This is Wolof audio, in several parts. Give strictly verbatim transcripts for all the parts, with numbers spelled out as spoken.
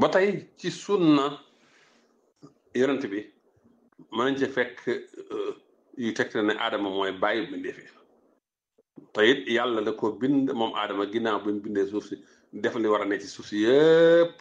ba tey ci sunna yonent bi mën nañ ci fekk yu tegte ne aadama mooy bàyyi bindee fi te it yàlla da ko bind moom aadama ginnaaw bi mu bindee suuf si def li war a ne ci suuf si yépp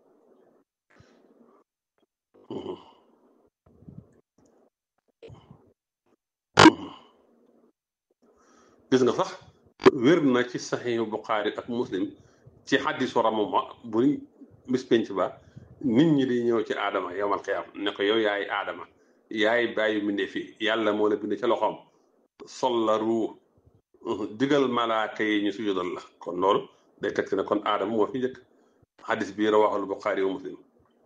gis nga sax wér na ci saxiixu Buxaari ak Muslim ci xaddisu ramuma bu bis penc ba nit ñi di ñëw ci aadama yowmal xiyaam ne ko yow yaay aadama yaay bàyyi bindee fi yàlla moo la bind ca loxoom sol la ruu digal malaaka yi ñu sujudal la kon loolu day teg ne kon aadama moo fi njëkk xaddis bii rawaxul Buxaari wa Muslim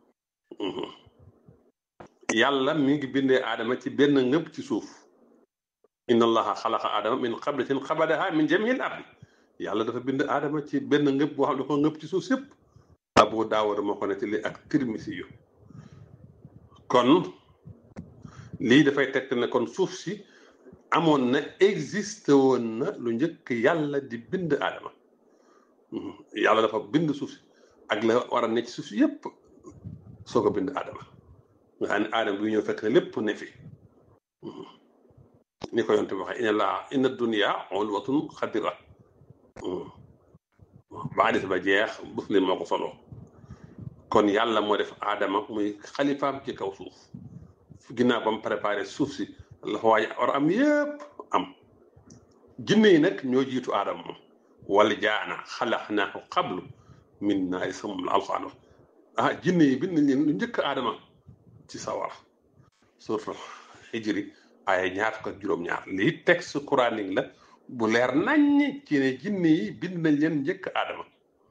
yàlla mi ngi bindee aadama ci benn ngëb ci suuf inna allaha xalaqa aadama min qablatin qabadaha min jamil ardi yàlla dafa bind aadama ci benn ngëb boo xam ne ko ngëb ci suuf sépp Abu Daawuda moo ko nettali ak Tirmisi yu kon lii dafay teg ne kon suuf si amoon na existé woon na lu njëkk yàlla di bind aadama yàlla dafa bind suuf si ak la war a ne ci suuf si yépp soo ko bind aadama nga xam ne aadama bi ñëw fekk ne lépp ne fi ni ko yonte waxee inna laa inna dunya ulwatun xadira ba hadis ba jeex Muslim moo ko solo kon yàlla moo def aadama muy xalifaam ci kaw suuf ginnaaw ba mu préparé suuf si la fa waaj war am yépp am jinne yi nag ñoo jiitu aadama moom wala jaana xalaqnaahu qablu min naari samum la alxuraan wax ah jinne yi bind leen lu njëkk aadama ci sawar surtout Hijri ay ñaar fukk ak juróom-ñaar lii texte coranique la bu leer naññ ci ne jinne yi bind nañ leen njëkk aadama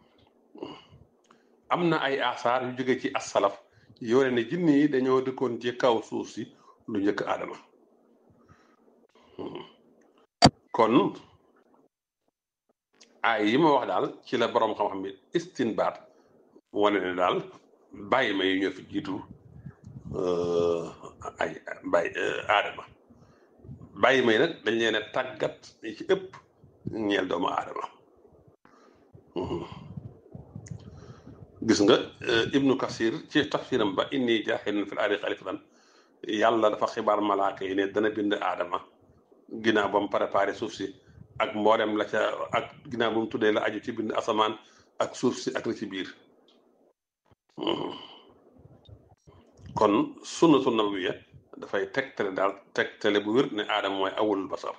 am na ay asaar yu jóge ci asalaf yoone ne jinne yi dañoo dëkkoon ci kaw suuf si lu njëkk aadama kon ay yi ma wax daal ci la boroom xam-xam bi istinbaat wane ne daal bàyyi ma yi ñoo fi jiitu ay bàyyi aadama bàyyi may nag dañ leen a tàggat yi ci ëpp ñeel doomu aadama gis nga ibnu kasir ci tafsiram ba inni jaaxilun fil ardi xalifatan yàlla dafa xibaar malaaka yi ne dana bind aadama ginnaaw ba mu préparé suuf si ak mboolem la ca ak ginnaaw ba mu tuddee la aju ci bind asamaan ak suuf si ak la ci biir kon sunnatu nabawiyya dafay tegtale daal tegtale bu wér ne aadama mooy awwalul basar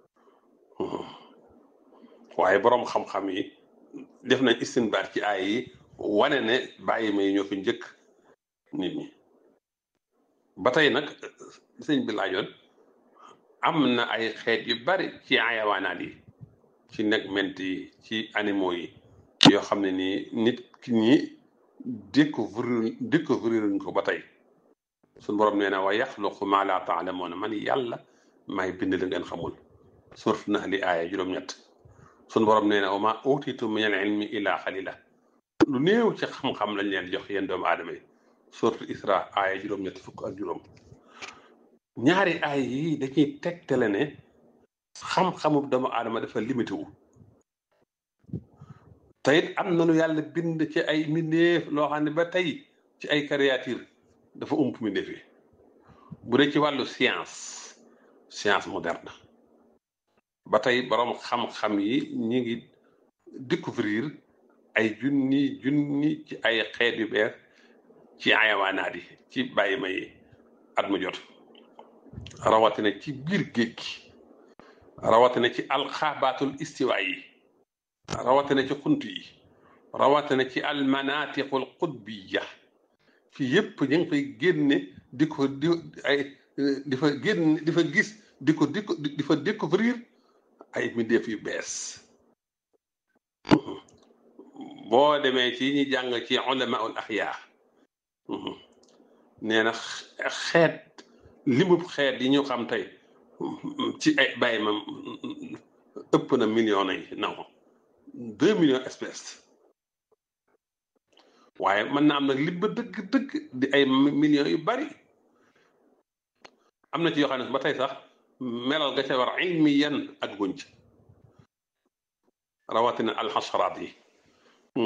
waaye boroom xam-xam yi def nañ istinbaat ci aay yi wane ne bàyyi may ñoo fi njëkk nit ñi ba tey nag sëñ bi laajoon am na ay xeet yu bari ci ayawaanaat yi ci neg ment yi ci animaux yi yoo xam ne nii nit ki ñi découvrir découvrir ñu ko ba tey suñu borom nee na wa yaxluqu maa laa taalamuuna man yàlla maay bind la ngeen xamul surat Nahl aaya juróom-ñett suñu borom nee na wa maa utiitum min al ilmi illaa xalila lu néew ci xam-xam lañ leen jox yéen doomu aadama yi surat Isra aaya juróom-ñett fukk ak juróom ñaari aay yi dañuy tegtale ne xam-xamu doomu aadama dafa limité wu te it am na lu yàlla bind ci ay mbindeef loo xam ne ba tey ci ay créature dafa ump mbindeef yi bu dee ci wàllu science science moderne ba tey boroom xam-xam yi ñi ngi découvrir ay junni junni ci ay xeet yu bees ci ayawaanaat yi ci bàyyi ma yi at mu jot rawatina ci biir géej gi rawatina ci alxaabaatul istiwa yi rawatina ci xunt yi rawatina ci almanatiqul qutbiya fii yépp ñu ngi fay génne di ko di ay di fa génne di fa gis di ko di ko di fa découvrir ay mbindeef yu bees boo demee ci ñi jàng ci ulamaul axyaa nee na xeet limub xeet yi ñu xam tey ci ay bàyyi ma ëpp na millions yi non deux millions espèces waaye mën na am nag li ba dëgg-dëgg di ay millions yu bari am na ci yoo xam ne ba tey sax melal ga ca war ilmiyan ak guñ ci rawatina alxasaraat yi